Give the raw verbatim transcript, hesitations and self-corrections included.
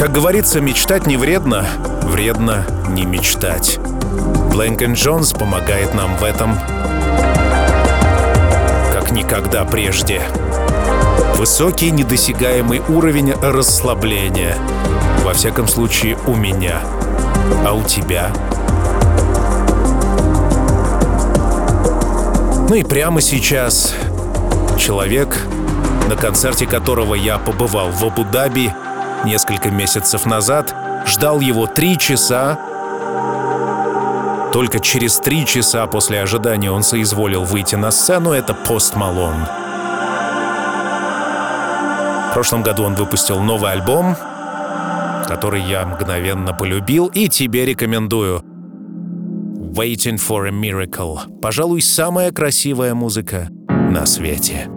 Как говорится, мечтать не вредно, вредно не мечтать. Blank энд Джонс помогает нам в этом как никогда прежде. Высокий недосягаемый уровень расслабления. Во всяком случае, у меня. А у тебя? Ну и прямо сейчас человек, на концерте которого я побывал в Абу-Даби несколько месяцев назад, ждал его три часа. Только через три часа после ожидания он соизволил выйти на сцену. Это Post Malone. В прошлом году он выпустил новый альбом, который я мгновенно полюбил и тебе рекомендую. Waiting for a Miracle. Пожалуй, самая красивая музыка на свете.